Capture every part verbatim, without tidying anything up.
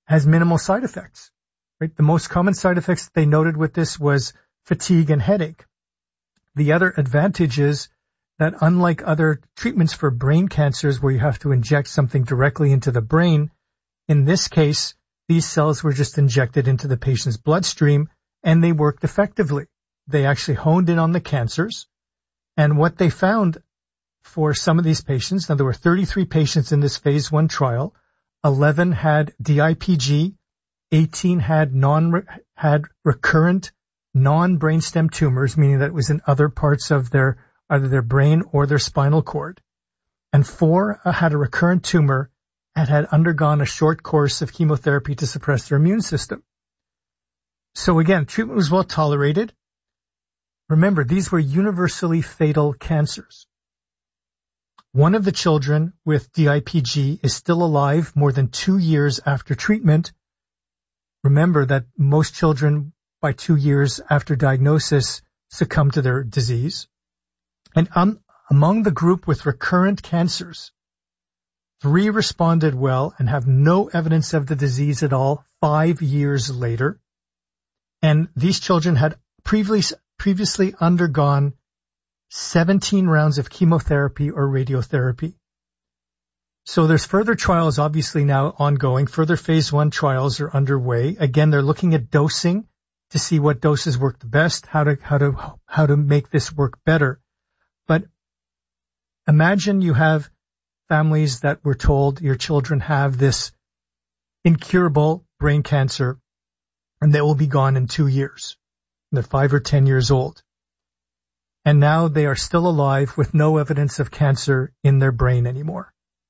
has minimal side effects, right? The most common side effects they noted with this was fatigue and headache. The other advantage is that unlike other treatments for brain cancers where you have to inject something directly into the brain, in this case, these cells were just injected into the patient's bloodstream and they worked effectively. They actually honed in on the cancers. And what they found for some of these patients, now there were thirty-three patients in this phase one trial, eleven had D I P G, eighteen had non had recurrent non-brainstem tumors, meaning that it was in other parts of their either their brain or their spinal cord. And four uh, had a recurrent tumor and had undergone a short course of chemotherapy to suppress their immune system. So again, treatment was well tolerated. Remember, these were universally fatal cancers. One of the children with D I P G is still alive more than two years after treatment. Remember that most children by two years after diagnosis succumb to their disease. And um, among the group with recurrent cancers, three responded well and have no evidence of the disease at all five years later. And these children had previously, previously undergone seventeen rounds of chemotherapy or radiotherapy. So there's further trials obviously now ongoing. Further phase one trials are underway. Again, they're looking at dosing to see what doses work the best, how to, how to, how to make this work better. But imagine you have families that were told your children have this incurable brain cancer and they will be gone in two years. They're five or ten years old. And now they are still alive with no evidence of cancer in their brain anymore.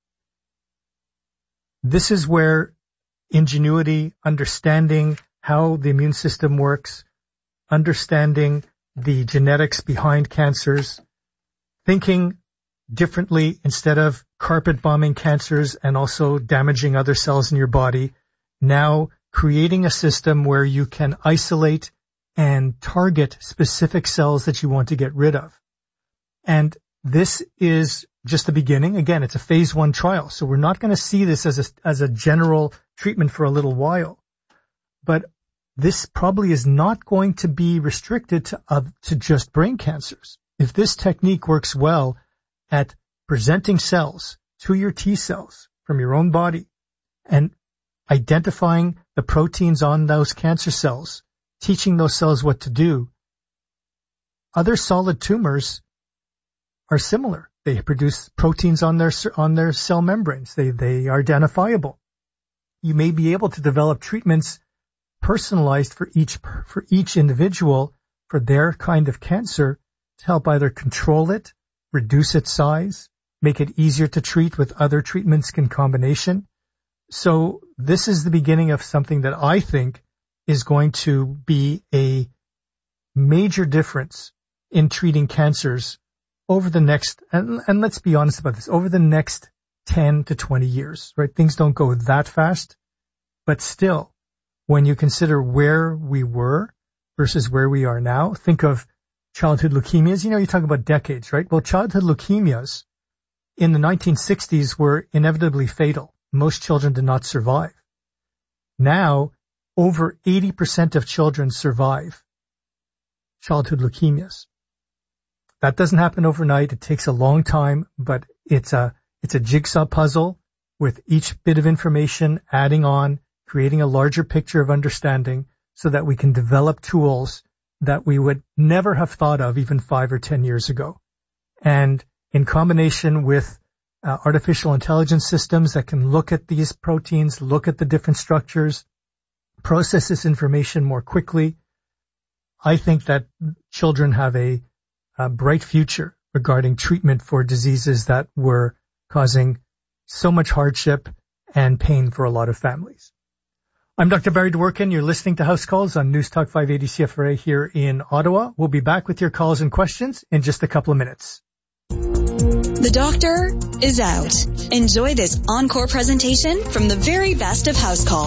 This is where ingenuity, understanding how the immune system works, understanding the genetics behind cancers, thinking differently instead of carpet bombing cancers and also damaging other cells in your body, now creating a system where you can isolate and target specific cells that you want to get rid of. And this is just the beginning. Again, it's a phase one trial, so we're not going to see this as a, as a general treatment for a little while. But this probably is not going to be restricted to, uh, to just brain cancers. If this technique works well at presenting cells to your T cells from your own body and identifying the proteins on those cancer cells, teaching those cells what to do, other solid tumors are similar. They produce proteins on their on their cell membranes. They they are identifiable. You may be able to develop treatments personalized for each for each individual for their kind of cancer to help either control it, reduce its size, make it easier to treat with other treatments in combination. So this is the beginning of something that I think is going to be a major difference in treating cancers over the next, and, and let's be honest about this, over the next ten to twenty years, right? Things don't go that fast, but still, when you consider where we were versus where we are now, think of childhood leukemias. You know, you talk about decades, right? Well, childhood leukemias in the nineteen sixties were inevitably fatal. Most children did not survive. Now, over eighty percent of children survive childhood leukemias. That doesn't happen overnight. It takes a long time, but it's a, it's a jigsaw puzzle with each bit of information adding on, creating a larger picture of understanding so that we can develop tools that we would never have thought of even five or ten years ago. And in combination with uh, artificial intelligence systems that can look at these proteins, look at the different structures, process this information more quickly, I think that children have a, a bright future regarding treatment for diseases that were causing so much hardship and pain for a lot of families. I'm Doctor Barry Dworkin. You're listening to House Calls on News Talk five eighty C F R A here in Ottawa. We'll be back with your calls and questions in just a couple of minutes. The doctor is out. Enjoy this encore presentation from the very best of House Call.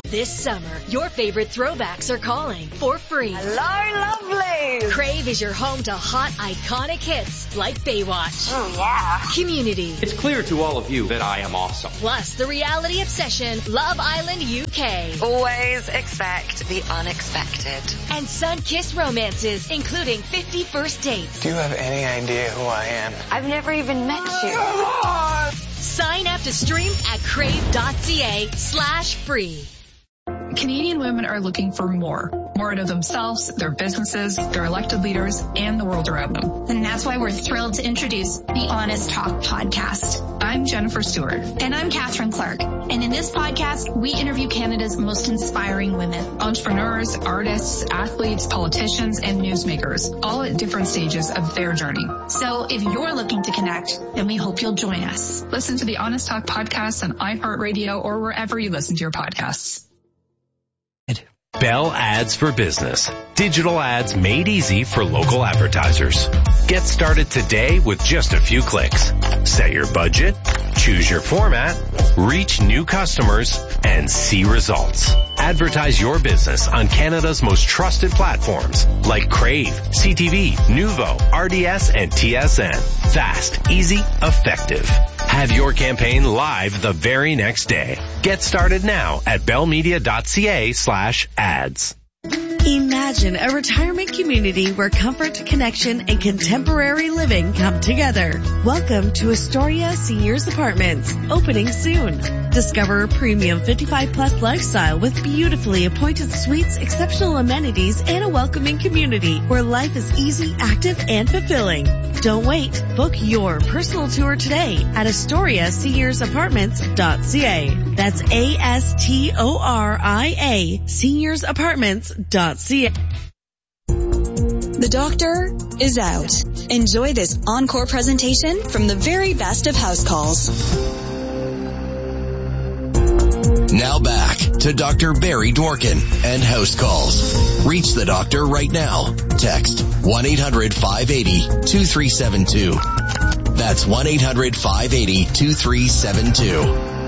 This summer, your favorite throwbacks are calling for free. Hello, lovely. Crave is your home to hot, iconic hits like Baywatch. Oh, yeah. Community. It's clear to all of you that I am awesome. Plus the reality obsession, Love Island U K. Always expect the unexpected. And sun-kissed romances, including fifty First Dates. Do you have any idea who I am? I've never even met you. Sign up to stream at crave.ca slash free. Canadian women are looking for more. More out of themselves, their businesses, their elected leaders, and the world around them. And that's why we're thrilled to introduce the Honest Talk podcast. I'm Jennifer Stewart. And I'm Catherine Clark. And in this podcast, we interview Canada's most inspiring women. Entrepreneurs, artists, athletes, politicians, and newsmakers, all at different stages of their journey. So if you're looking to connect, then we hope you'll join us. Listen to the Honest Talk podcast on iHeartRadio or wherever you listen to your podcasts. Bell Ads for Business. Digital ads made easy for local advertisers. Get started today with just a few clicks. Set your budget, choose your format, reach new customers, and see results. Advertise your business on Canada's most trusted platforms like Crave, C T V, Nuvo, R D S, and T S N. Fast, easy, effective. Have your campaign live the very next day. Get started now at bellmedia.ca slash ads. Imagine a retirement community where comfort, connection, and contemporary living come together. Welcome to Astoria Seniors Apartments, opening soon. Discover a premium fifty-five plus lifestyle with beautifully appointed suites, exceptional amenities, and a welcoming community where life is easy, active, and fulfilling. Don't wait. Book your personal tour today at astoria seniors apartments dot c a. That's A S T O R I A, seniors apartments dot c a. The doctor is out. Enjoy this encore presentation from the very best of house calls. Now back to Doctor Barry Dworkin and House Calls. Reach the doctor right now. Text one eight hundred five eight zero two three seven two. That's one eight hundred five eight zero two three seven two.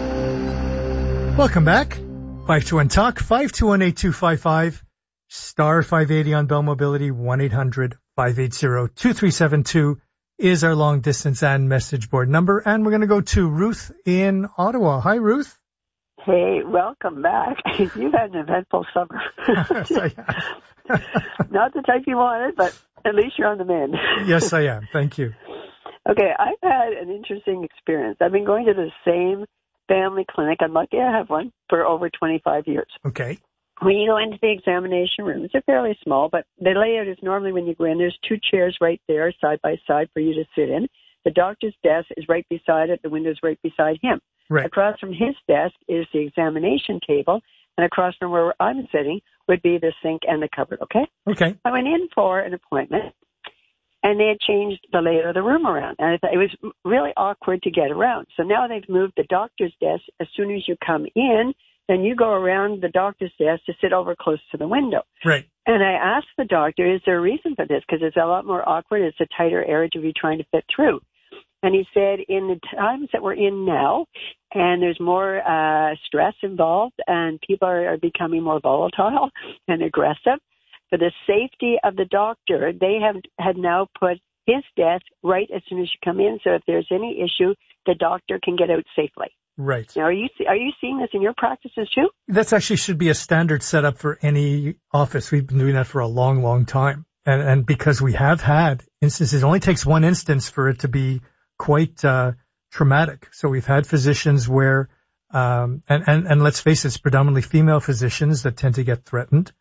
Welcome back. five two one talk, five two one eight two five five, star five eighty on Bell Mobility, one eight hundred five eight zero two three seven two is our long distance and message board number. And we're going to go to Ruth in Ottawa. Hi, Ruth. Hey, welcome back. You've had an eventful summer. Yes, I have. Not the type you wanted, but at least you're on the mend. Yes, I am. Thank you. Okay, I've had an interesting experience. I've been going to the same family clinic. I'm lucky I have one for over twenty-five years. Okay. When you go into the examination rooms, they're fairly small, but the layout is normally when you go in, there's two chairs right there side by side for you to sit in. The doctor's desk is right beside it. The window's right beside him. Right. Across from his desk is the examination table, and across from where I'm sitting would be the sink and the cupboard, okay? Okay. I went in for an appointment, and they had changed the layout of the room around, and I thought it was really awkward to get around. So now they've moved the doctor's desk. As soon as you come in, then you go around the doctor's desk to sit over close to the window. Right. And I asked the doctor, is there a reason for this? Because it's a lot more awkward. It's a tighter area to be trying to fit through. And he said, in the times that we're in now, and there's more uh, stress involved, and people are, are becoming more volatile and aggressive, for the safety of the doctor, they have had now put his desk right as soon as you come in. So if there's any issue, the doctor can get out safely. Right. Now, are you are you seeing this in your practices too? That's actually should be a standard setup for any office. We've been doing that for a long, long time. And, and because we have had instances, it only takes one instance for it to be quite uh, traumatic. So we've had physicians where, um, and, and, and let's face it, it's predominantly female physicians that tend to get threatened.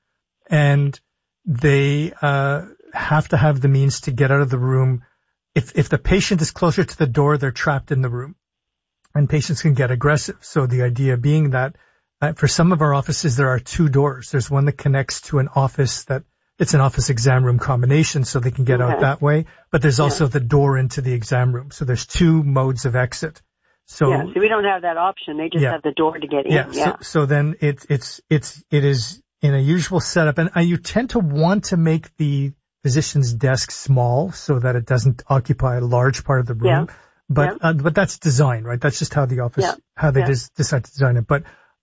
And they uh, have to have the means to get out of the room. If, if the patient is closer to the door, they're trapped in the room. And patients can get aggressive. So the idea being that uh, for some of our offices, there are two doors. There's one that connects to an office that it's an office exam room combination, so they can get okay. out that way. But there's also yeah. the door into the exam room. So there's two modes of exit. So, yeah, so we don't have that option. They just yeah. have the door to get in. Yeah. yeah. So, so then it, it's, it's, it is in a usual setup. And uh, you tend to want to make the physician's desk small so that it doesn't occupy a large part of the room. Yeah. But, yeah. uh, but that's design, right? That's just how the office, yeah. how they yeah. des- decide to design it. But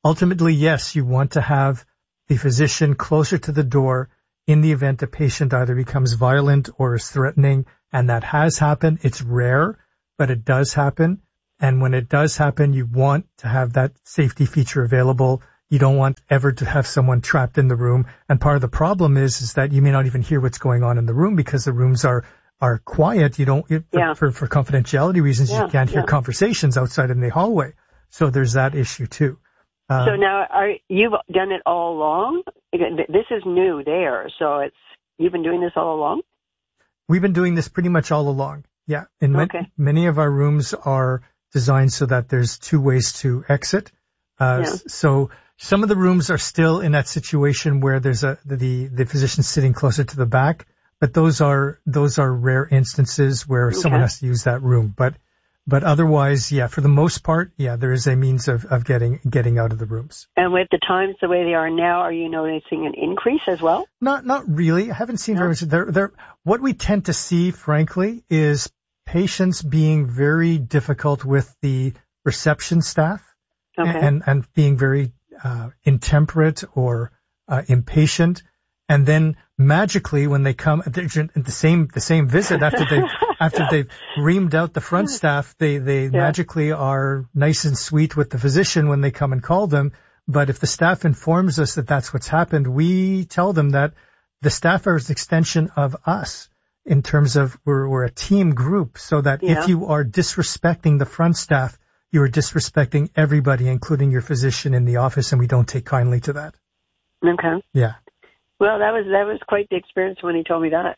ultimately, yes, you want to have the physician closer to the door in the event a patient either becomes violent or is threatening, and that has happened. It's rare, but it does happen. And when it does happen, you want to have that safety feature available. You don't want ever to have someone trapped in the room. And part of the problem is, is that you may not even hear what's going on in the room because the rooms are, are quiet. You don't, yeah. for, for confidentiality reasons, yeah, you can't hear yeah. conversations outside in the hallway. So there's that issue too. Um, so now are, you've done it all along? This is new there. So it's, you've been doing this all along? We've been doing this pretty much all along. Yeah. And okay. ma- many of our rooms are designed so that there's two ways to exit. Uh, yeah. So some of the rooms are still in that situation where there's a, the, the physician sitting closer to the back, but those are, those are rare instances where okay. someone has to use that room. But, but otherwise, yeah, for the most part, yeah, there is a means of, of getting, getting out of the rooms. And with the times the way they are now, are you noticing an increase as well? Not, not really. I haven't seen no. very much. There, there, what we tend to see, frankly, is patients being very difficult with the reception staff okay. and, and being very uh, intemperate or uh, impatient. And then magically when they come at the, the same, the same visit after they, after they've reamed out the front staff, they, they yeah. magically are nice and sweet with the physician when they come and call them. But if the staff informs us that that's what's happened, we tell them that the staff are an extension of us. In terms of we're, we're a team group, so that yeah. if you are disrespecting the front staff, you are disrespecting everybody, including your physician in the office, and we don't take kindly to that. Okay. Yeah. Well, that was that was quite the experience when he told me that.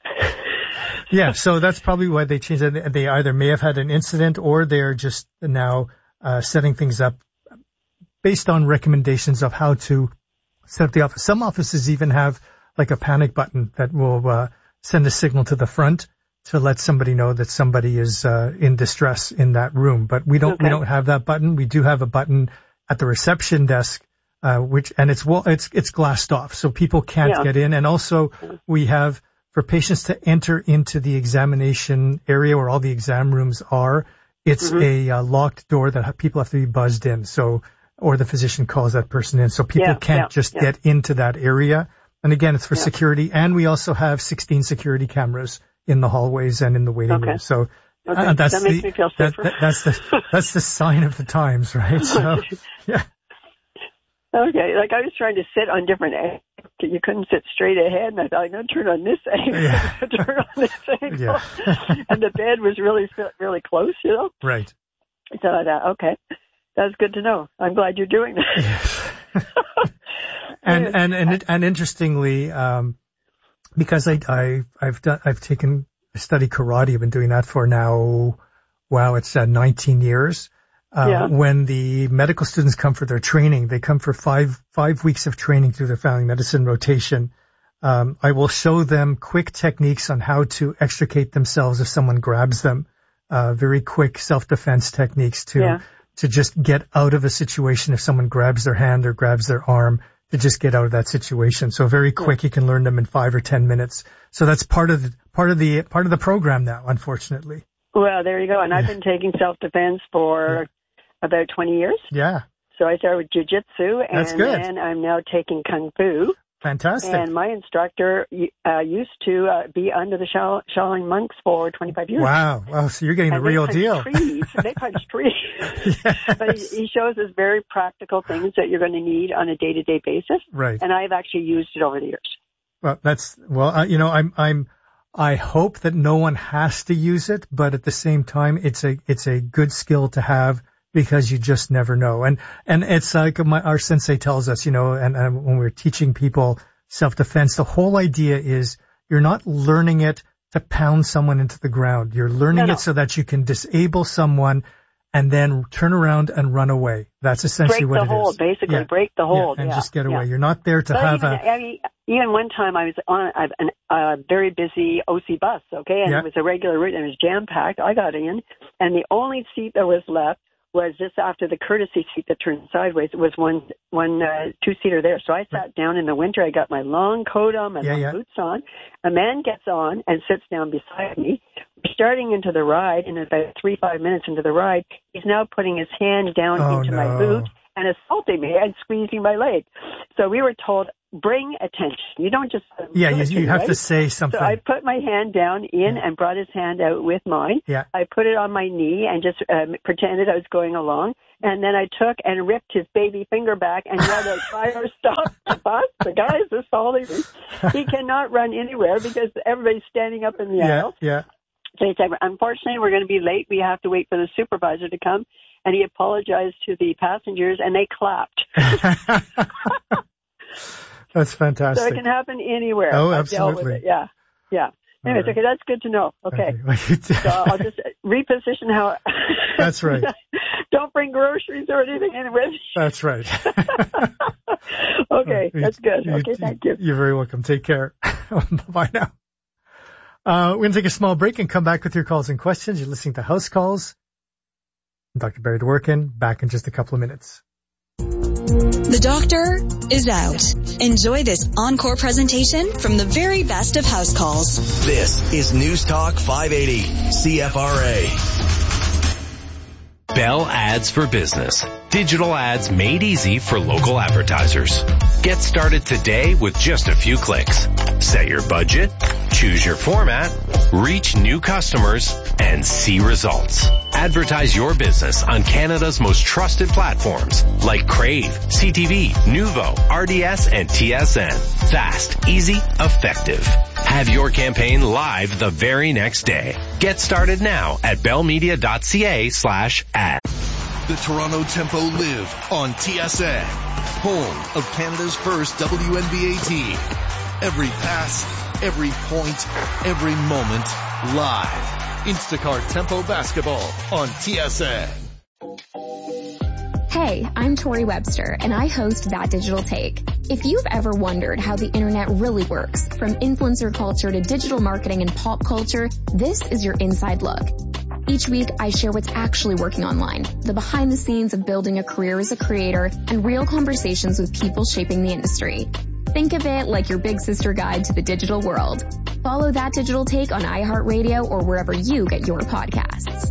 Yeah, so that's probably why they changed it. They either may have had an incident or they're just now uh, setting things up based on recommendations of how to set up the office. Some offices even have like a panic button that will uh, send a signal to the front to let somebody know that somebody is uh, in distress in that room. But we don't okay. we don't have that button. We do have a button at the reception desk, uh, which and it's well it's it's glassed off, so people can't yeah. get in. And also we have for patients to enter into the examination area where all the exam rooms are. It's mm-hmm. a uh, locked door that people have to be buzzed in. So or the physician calls that person in, so people yeah, can't yeah, just yeah. get into that area. And again, it's for yeah. security, and we also have sixteen security cameras in the hallways and in the waiting okay. room. So okay. uh, that's that the makes me feel that, safer. that, that's the that's the sign of the times, right? So yeah. Okay, like I was trying to sit on different angles. You couldn't sit straight ahead, and I thought I'm going to turn on this angle, yeah. turn on this angle, yeah. and the bed was really really close, you know. Right. So I thought, okay, that's good to know. I'm glad you're doing that. Yes. and, and and and interestingly, um, because I I I've done I've taken I studied karate. I've been doing that for now. Wow, it's uh, nineteen years. Uh, yeah. When the medical students come for their training, they come for five five weeks of training through their family medicine rotation. Um, I will show them quick techniques on how to extricate themselves if someone grabs them. Uh, very quick self-defense techniques to yeah. to just get out of a situation if someone grabs their hand or grabs their arm, to just get out of that situation. So very quick, yeah. you can learn them in five or ten minutes. So that's part of the part of the part of the program now, unfortunately. Well, there you go. And yeah. I've been taking self-defense for yeah. about twenty years. Yeah. So I started with jiu-jitsu, and That's good. then I'm now taking kung fu. Fantastic. And my instructor uh, used to uh, be under the Shao- Shaolin monks for twenty-five years. Wow. Wow. So you're getting and the real deal. Trees. They punch trees. Yes. But he, he shows us very practical things that you're going to need on a day-to-day basis. Right. And I've actually used it over the years. Well, that's, well, uh, you know, I'm, I'm, I hope that no one has to use it, but at the same time, it's a, it's a good skill to have, because you just never know. And, and it's like my, our sensei tells us, you know, and, and when we're teaching people self-defense, the whole idea is you're not learning it to pound someone into the ground. You're learning no, no. it so that you can disable someone and then turn around and run away. That's essentially break what the it hold, is. Basically, yeah. break the hold. Yeah, and yeah. just get away. Yeah. You're not there to but have even, a... I mean, even one time I was on a, a very busy O C bus, okay, and yeah. it was a regular route and it was jam-packed. I got in, and the only seat that was left was just after the courtesy seat that turned sideways. It was one, one, uh, two-seater there. So I sat right. down in the winter. I got my long coat on, my yeah, long yeah. boots on. A man gets on and sits down beside me. We're starting into the ride, and about three, five minutes into the ride, he's now putting his hand down oh, into no. my boot and assaulting me and squeezing my leg. So we were told, bring attention. You don't just... Yeah, you, you have right? to say something. So I put my hand down in yeah. and brought his hand out with mine. Yeah. I put it on my knee and just um, pretended I was going along. And then I took and ripped his baby finger back and yelled out, fire, stop the bus. The guy is assaulting me. He cannot run anywhere because everybody's standing up in the yeah, aisle. Yeah. So he said, unfortunately, we're going to be late. We have to wait for the supervisor to come. And he apologized to the passengers, and they clapped. That's fantastic. So it can happen anywhere. Oh, I've absolutely. dealt with it. Yeah. Yeah. Anyways, right. okay, that's good to know. Okay. okay. So I'll just reposition how... That's right. Don't bring groceries or anything in with you. That's right. Okay, that's good. You, okay, thank you. You're very welcome. Take care. Bye now. Uh, we're going to take a small break and come back with your calls and questions. You're listening to House Calls. I'm Doctor Barry Dworkin, back in just a couple of minutes. The doctor is out. Enjoy this encore presentation from the very best of House Calls. This is News Talk five eighty, C F R A. Bell Ads for Business. Digital ads made easy for local advertisers. Get started today with just a few clicks. Set your budget, choose your format, reach new customers, and see results. Advertise your business on Canada's most trusted platforms like Crave, C T V, Nuvo, R D S, and T S N. Fast, easy, effective. Have your campaign live the very next day. Get started now at bellmedia.ca slash ad. The Toronto Tempo live on T S N, home of Canada's first W N B A team. Every pass, every point, every moment, live. Instacart Tempo Basketball on T S N. Hey, I'm Tori Webster, and I host That Digital Take. If you've ever wondered how the internet really works, from influencer culture to digital marketing and pop culture, this is your inside look. Each week, I share what's actually working online, the behind the scenes of building a career as a creator, and real conversations with people shaping the industry. Think of it like your big sister guide to the digital world. Follow That Digital Take on iHeartRadio or wherever you get your podcasts.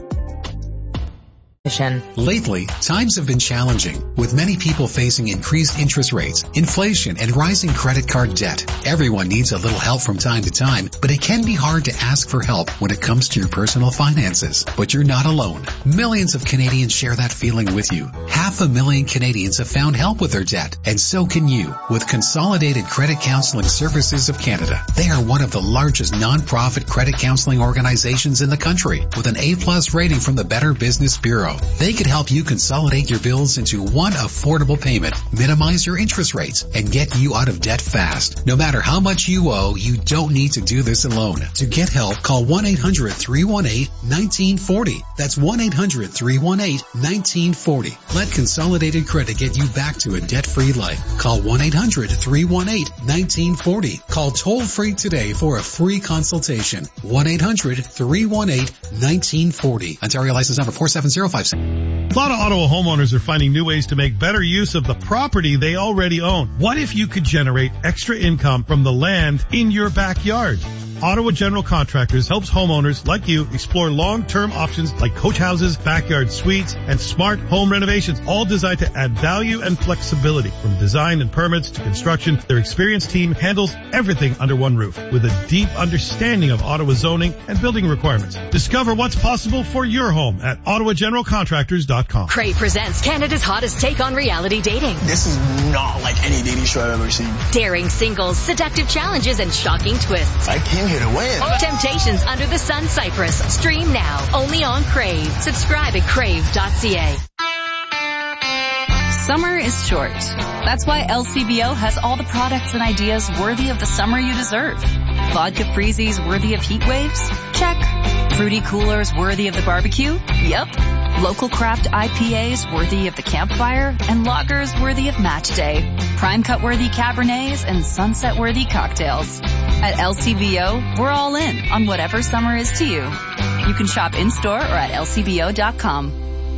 Lately, times have been challenging, with many people facing increased interest rates, inflation, and rising credit card debt. Everyone needs a little help from time to time, but it can be hard to ask for help when it comes to your personal finances. But you're not alone. Millions of Canadians share that feeling with you. Half a million Canadians have found help with their debt, and so can you, with Consolidated Credit Counseling Services of Canada. They are one of the largest non-profit credit counseling organizations in the country, with an A-plus rating from the Better Business Bureau. They could help you consolidate your bills into one affordable payment, minimize your interest rates, and get you out of debt fast. No matter how much you owe, you don't need to do this alone. To get help, call one eight hundred three one eight one nine four zero. That's one eight hundred three one eight one nine four zero. Let Consolidated Credit get you back to a debt-free life. Call one eight hundred three one eight one nine four zero. Call toll-free today for a free consultation. one eight hundred three one eight one nine four zero. Ontario license number four seven zero five. A lot of Ottawa homeowners are finding new ways to make better use of the property they already own. What if you could generate extra income from the land in your backyard? Ottawa General Contractors helps homeowners like you explore long-term options like coach houses, backyard suites, and smart home renovations, all designed to add value and flexibility. From design and permits to construction, their experienced team handles everything under one roof with a deep understanding of Ottawa zoning and building requirements. Discover what's possible for your home at ottawa general contractors dot com. Crave presents Canada's hottest take on reality dating. This is not like any dating show I've ever seen. Daring singles, seductive challenges, and shocking twists. I came here to win. Temptations Under the Sun Cyprus. Stream now, only on Crave. Subscribe at crave dot c a. Summer is short. That's why L C B O has all the products and ideas worthy of the summer you deserve. Vodka freezies worthy of heat waves? Check. Fruity coolers worthy of the barbecue? Yep. Local craft I P As worthy of the campfire, and lagers worthy of match day. Prime cut worthy Cabernets and sunset worthy cocktails. At L C B O, we're all in on whatever summer is to you. You can shop in-store or at L C B O dot com.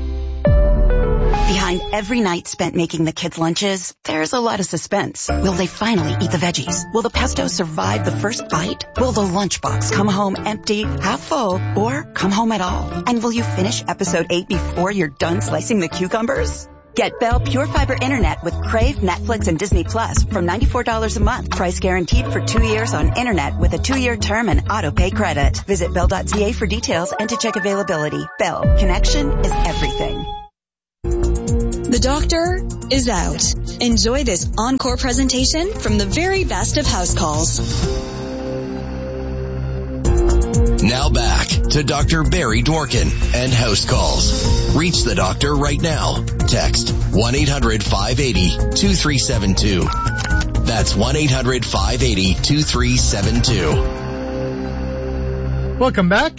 Behind every night spent making the kids' lunches, there's a lot of suspense. Will they finally eat the veggies? Will the pesto survive the first bite? Will the lunchbox come home empty, half full, or come home at all? And will you finish episode eight before you're done slicing the cucumbers? Get Bell Pure Fiber Internet with Crave, Netflix, and Disney Plus from ninety-four dollars a month. Price guaranteed for two years on Internet with a two-year term and auto-pay credit. Visit bell dot c a for details and to check availability. Bell. Connection is everything. The doctor is out. Enjoy this encore presentation from the very best of house calls. Now back to Doctor Barry Dworkin and House Calls. Reach the doctor right now. Text one eight hundred five eight zero two three seven two. That's one eight hundred five eight zero two three seven two. Welcome back.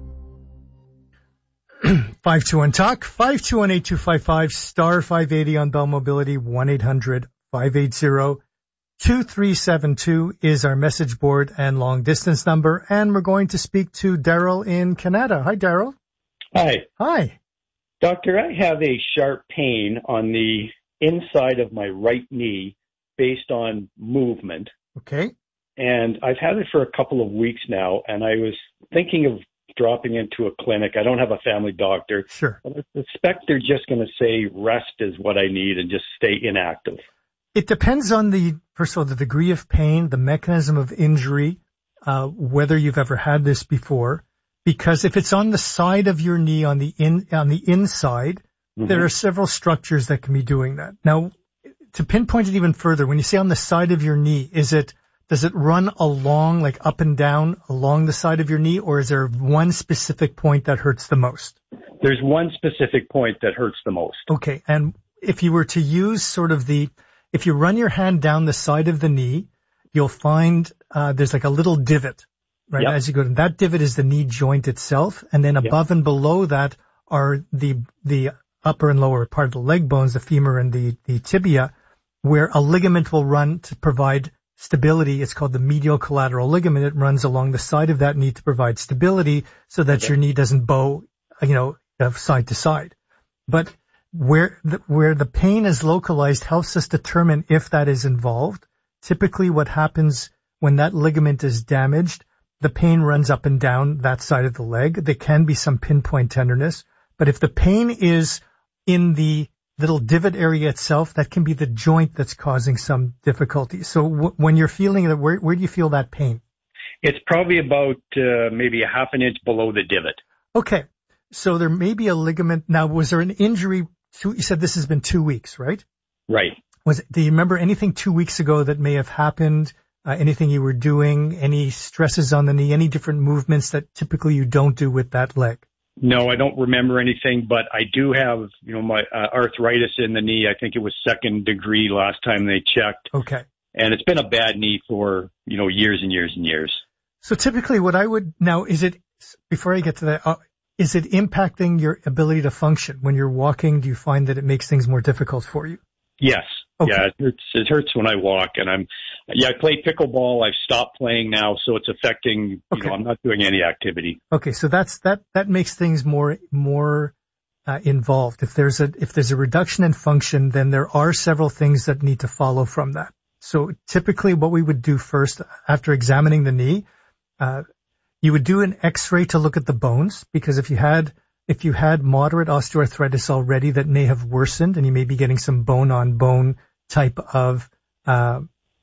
five two one talk, five two one eight two five five, star five eighty on Bell Mobility, one eight hundred five eight zero two three seven two is our message board and long distance number. And we're going to speak to Daryl in Canada. Hi, Daryl. Hi. Hi. Doctor, I have a sharp pain on the inside of my right knee based on movement. Okay. And I've had it for a couple of weeks now, and I was thinking of dropping into a clinic. I don't have a family doctor. Sure. But I suspect they're just going to say rest is what I need and just stay inactive. It depends on the, first of all, the degree of pain, the mechanism of injury, uh, whether you've ever had this before. Because if it's on the side of your knee, on the in, on the inside, mm-hmm. there are several structures that can be doing that. Now, to pinpoint it even further, when you say on the side of your knee, is it, does it run along, like up and down along the side of your knee, or is there one specific point that hurts the most? There's one specific point that hurts the most. Okay. And if you were to use sort of the, if you run your hand down the side of the knee, you'll find, uh, there's like a little divot, right? Yep. As you go, that divot is the knee joint itself. And then above yep. and below that are the, the upper and lower part of the leg bones, the femur and the, the tibia, where a ligament will run to provide stability. It's called the medial collateral ligament. It runs along the side of that knee to provide stability so that okay. your knee doesn't bow, you know, side to side. But where the, where the pain is localized helps us determine if that is involved. Typically what happens when that ligament is damaged, the pain runs up and down that side of the leg. There can be some pinpoint tenderness. But if the pain is in the little divot area itself, that can be the joint that's causing some difficulty. So w- when you're feeling that, where, where do you feel that pain? It's probably about uh, maybe a half an inch below the divot. Okay. So there may be a ligament. Now, was there an injury? To, you said this has been two weeks, right? Right. Was it, do you remember anything two weeks ago that may have happened? Uh, anything you were doing? Any stresses on the knee? Any different movements that typically you don't do with that leg? No, I don't remember anything, but I do have, you know, my uh, arthritis in the knee. I think it was second degree last time they checked. Okay. And it's been a bad knee for, you know, years and years and years. So typically what I would, now is it, before I get to that, uh, is it impacting your ability to function? When you're walking, do you find that it makes things more difficult for you? Yes. Okay. Yeah, it hurts, it hurts when I walk, and I'm, yeah, I play pickleball. I've stopped playing now, so it's affecting, you okay. know, I'm not doing any activity. Okay, so that's, that, that makes things more, more, uh, involved. If there's a, if there's a reduction in function, then there are several things that need to follow from that. So typically what we would do first after examining the knee, uh, you would do an x-ray to look at the bones, because if you had, if you had moderate osteoarthritis already, that may have worsened, and you may be getting some bone-on-bone type of uh,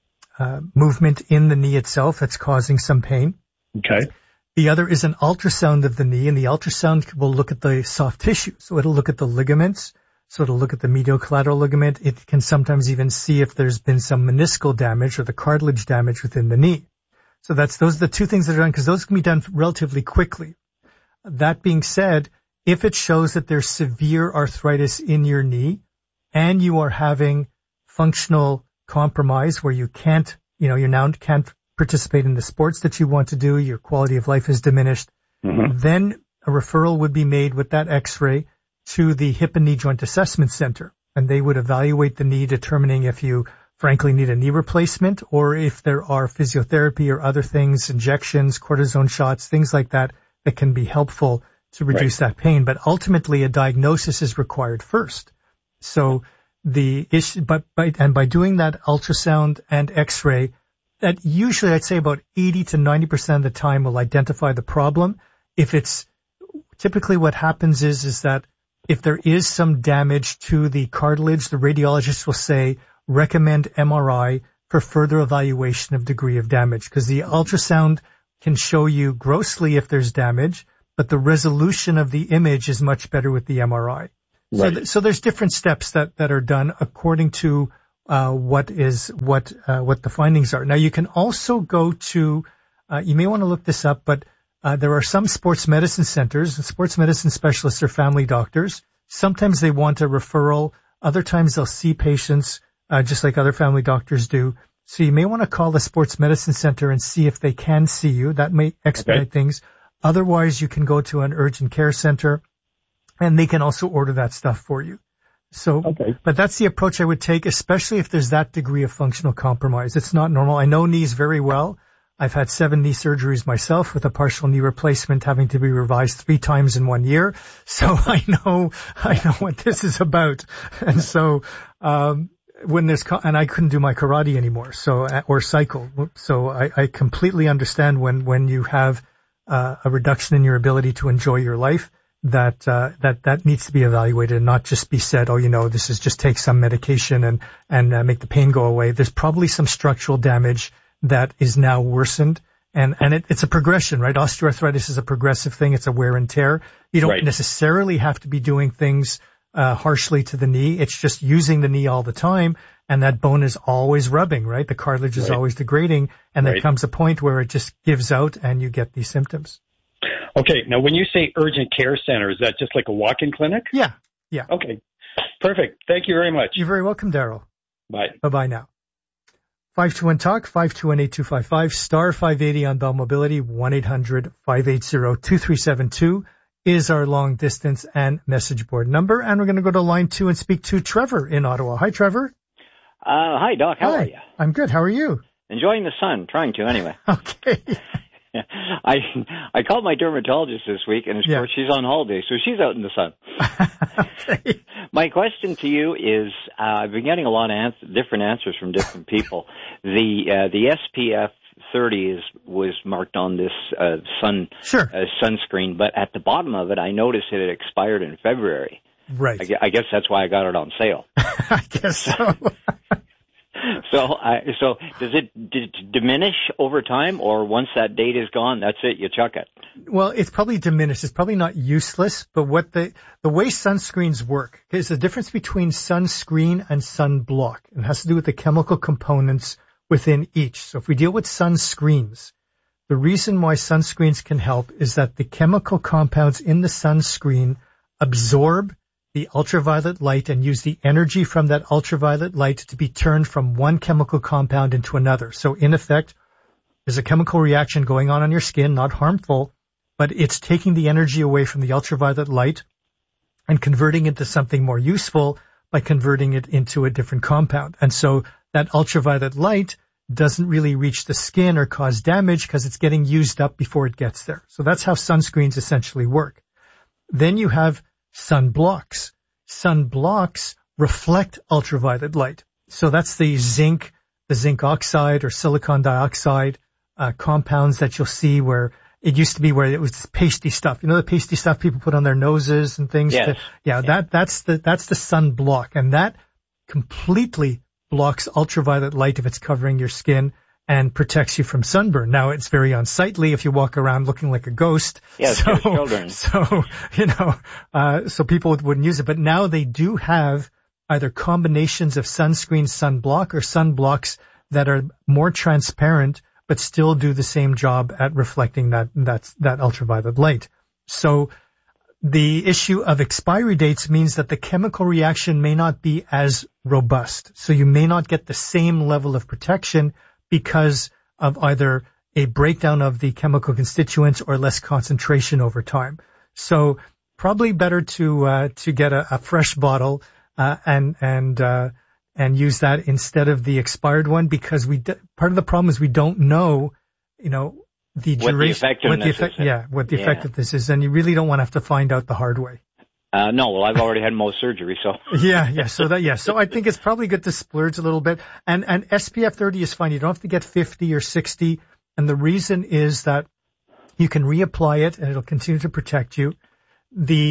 uh movement in the knee itself that's causing some pain. Okay. The other is an ultrasound of the knee, and the ultrasound will look at the soft tissue. So it'll look at the ligaments, so it'll look at the medial collateral ligament. It can sometimes even see if there's been some meniscal damage or the cartilage damage within the knee. So that's, those are the two things that are done, because those can be done relatively quickly. That being said, if it shows that there's severe arthritis in your knee and you are having functional compromise where you can't, you know, you now can't participate in the sports that you want to do, your quality of life is diminished, mm-hmm. then a referral would be made with that x-ray to the Hip and Knee Joint Assessment Center, and they would evaluate the knee, determining if you frankly need a knee replacement or if there are physiotherapy or other things, injections, cortisone shots, things like that, that can be helpful to reduce right. that pain. But ultimately a diagnosis is required first. So the issue, but by, and by doing that ultrasound and x-ray, that usually I'd say about eighty to ninety percent of the time will identify the problem. If it's typically what happens is, is that if there is some damage to the cartilage, the radiologist will say, recommend M R I for further evaluation of degree of damage, because the ultrasound can show you grossly if there's damage, but the resolution of the image is much better with the M R I. Right. So, th- so there's different steps that, that are done according to uh, what is what uh, what the findings are. Now you can also go to, uh, you may want to look this up, but uh, there are some sports medicine centers, and sports medicine specialists are family doctors. Sometimes they want a referral. Other times they'll see patients uh, just like other family doctors do. So you may want to call the sports medicine center and see if they can see you. That may expedite okay. things. Otherwise, you can go to an urgent care center, and they can also order that stuff for you. So, okay. But that's the approach I would take, especially if there's that degree of functional compromise. It's not normal. I know knees very well. I've had seven knee surgeries myself with a partial knee replacement having to be revised three times in one year. So I know, I know what this is about. And so, um, when there's, and I couldn't do my karate anymore, so, or cycle. So I, I completely understand when, when you have, uh, a reduction in your ability to enjoy your life, that, uh, that, that needs to be evaluated and not just be said, oh, you know, this is just take some medication and, and uh, make the pain go away. There's probably some structural damage that is now worsened. And, and it, it's a progression, right? Osteoarthritis is a progressive thing. It's a wear and tear. You don't right. necessarily have to be doing things, uh, harshly to the knee. It's just using the knee all the time. And that bone is always rubbing, right? The cartilage is right. always degrading. And right. there comes a point where it just gives out and you get these symptoms. Okay. Now, when you say urgent care center, is that just like a walk-in clinic? Yeah. Yeah. Okay. Perfect. Thank you very much. You're very welcome, Daryl. Bye. Bye-bye now. five two one talk, five two one eight two five five, star five eighty on Bell Mobility, one eight hundred five eight zero two three seven two is our long distance and message board number. And we're going to go to line two and speak to Trevor in Ottawa. Hi, Trevor. Uh, hi, Doc. How hi. are you? I'm good. How are you? Enjoying the sun. Trying to, anyway. Okay. I I called my dermatologist this week, and of yeah. course she's on holiday, so she's out in the sun. Okay. My question to you is, uh, I've been getting a lot of answer, different answers from different people. The uh, the S P F thirty is was marked on this uh, sun sure. uh, sunscreen, but at the bottom of it, I noticed it had expired in February. Right. I, I guess that's why I got it on sale. I guess so. So, I, so does it d- diminish over time, or once that date is gone, that's it, you chuck it? Well, it's probably diminished. It's probably not useless, but what the, the way sunscreens work is the difference between sunscreen and sunblock. It has to do with the chemical components within each. So if we deal with sunscreens, the reason why sunscreens can help is that the chemical compounds in the sunscreen absorb the ultraviolet light and use the energy from that ultraviolet light to be turned from one chemical compound into another. So in effect, there's a chemical reaction going on on your skin, not harmful, but it's taking the energy away from the ultraviolet light and converting it to something more useful by converting it into a different compound. And so that ultraviolet light doesn't really reach the skin or cause damage because it's getting used up before it gets there. So that's how sunscreens essentially work. Then you have sunblocks. Sunblocks reflect ultraviolet light. So that's the zinc, the zinc oxide or silicon dioxide uh, compounds that you'll see where it used to be where it was pasty stuff. You know the pasty stuff people put on their noses and things? Yes. To, yeah, yeah, that that's the that's the sunblock, and that completely blocks ultraviolet light if it's covering your skin and protects you from sunburn. Now, it's very unsightly if you walk around looking like a ghost. Yeah, so, children. So, you know, uh, so people wouldn't use it. But now they do have either combinations of sunscreen, sunblock, or sunblocks that are more transparent, but still do the same job at reflecting that, that, that ultraviolet light. So the issue of expiry dates means that the chemical reaction may not be as robust. So you may not get the same level of protection because of either a breakdown of the chemical constituents or less concentration over time. So probably better to uh, to get a, a fresh bottle uh, and and uh, and use that instead of the expired one, because we d- part of the problem is we don't know, you know, the what duration, the what the effect, is. yeah, what the yeah. effectiveness is, and you really don't want to have to find out the hard way. Uh, no, well, I've already had most surgery, so. yeah, yeah, so that, yeah, so I think it's probably good to splurge a little bit. And, and S P F thirty is fine. You don't have to get fifty or sixty. And the reason is that you can reapply it and it'll continue to protect you. The,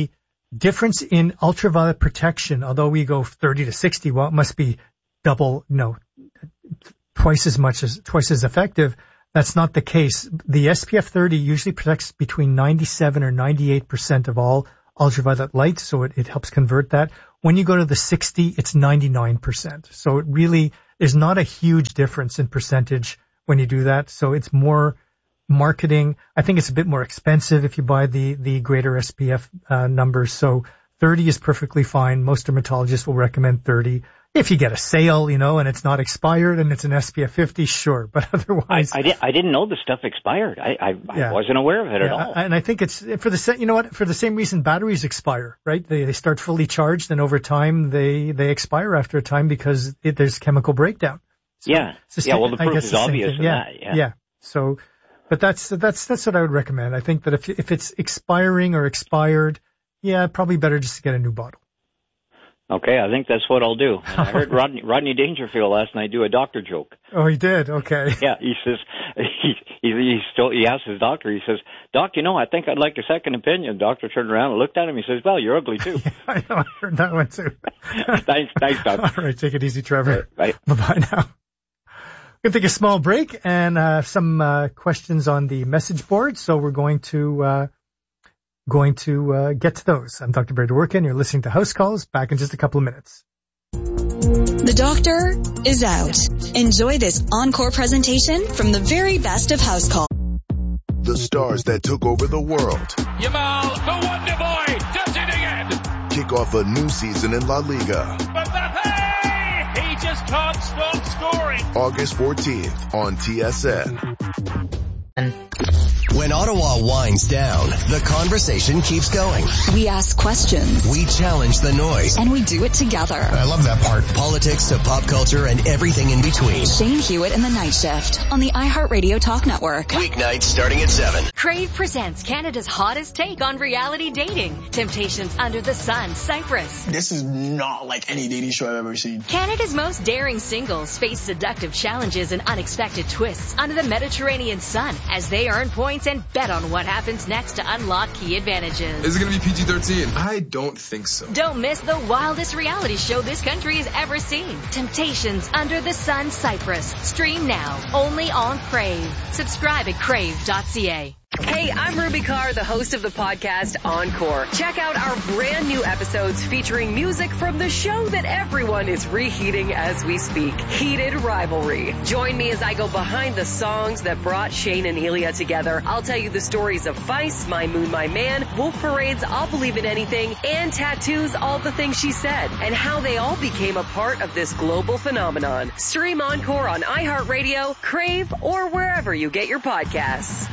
difference in ultraviolet protection, although we go thirty to sixty, well, it must be double, no, twice as much as, twice as effective. That's not the case. The S P F thirty usually protects between ninety-seven or ninety-eight percent of all ultraviolet light, so it, it helps convert that. When you go to the sixty, it's ninety-nine percent. So it really is not a huge difference in percentage when you do that. So it's more marketing. I think it's a bit more expensive if you buy the, the greater S P F uh, numbers. So thirty is perfectly fine. Most dermatologists will recommend thirty. If you get a sale, you know, and it's not expired and it's an S P F fifty, sure. But otherwise, I, I, did, I didn't know the stuff expired. I, I, yeah. I wasn't aware of it yeah, at all. And I think it's for the you know what for the same reason batteries expire, right? They they start fully charged, and over time they they expire after a time because it, there's chemical breakdown. So yeah, yeah. Well, the proof is obvious in yeah. that. Yeah, yeah. So, but that's that's that's what I would recommend. I think that if if it's expiring or expired, yeah, probably better just to get a new bottle. Okay, I think that's what I'll do. And I heard Rodney, Rodney Dangerfield last night do a doctor joke. Oh, he did? Okay. Yeah, he says, he, he, he, still, he asked his doctor, he says, Doc, you know, I think I'd like a second opinion. The doctor turned around and looked at him. He says, well, you're ugly too. Yeah, I know, I heard that one too. thanks, thanks, Doc. All right, take it easy, Trevor. Right. Bye-bye now. We're going to take a small break and uh, some uh, questions on the message board. So we're going to... Uh, going to uh, get to those. I'm Doctor Barry Dworkin. You're listening to House Calls. Back in just a couple of minutes. The doctor is out. Enjoy this encore presentation from the very best of House Calls. The stars that took over the world. Yamal, the Wonder Boy, does it again. Kick off a new season in La Liga. Mbappe! He just can't stop scoring. August fourteenth on T S N. When Ottawa winds down, the conversation keeps going. We ask questions. We challenge the noise. And we do it together. I love that part. Politics to pop culture and everything in between. Shane Hewitt and the Night Shift on the iHeartRadio Talk Network. Weeknights starting at seven. Crave presents Canada's hottest take on reality dating. Temptations Under the Sun, Cyprus. This is not like any dating show I've ever seen. Canada's most daring singles face seductive challenges and unexpected twists under the Mediterranean sun as they earn points and bet on what happens next to unlock key advantages. Is it going to be P G thirteen? I don't think so. Don't miss the wildest reality show this country has ever seen. Temptations Under the Sun, Cyprus. Stream now, only on Crave. Subscribe at crave dot c a. Hey, I'm Ruby Carr, the host of the podcast Encore. Check out our brand new episodes featuring music from the show that everyone is reheating as we speak, Heated Rivalry. Join me as I go behind the songs that brought Shane and Elia together. I'll tell you the stories of Vice, My Moon, My Man, Wolf Parade's I'll Believe in Anything, and Tattoo's All the Things She Said, and how they all became a part of this global phenomenon. Stream Encore on iHeartRadio, Crave, or wherever you get your podcasts.